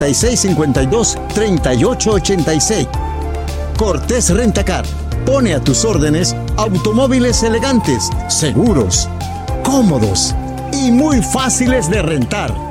3652-3886. Cortés Rentacar pone a tus órdenes automóviles elegantes, seguros, cómodos y muy fáciles de rentar.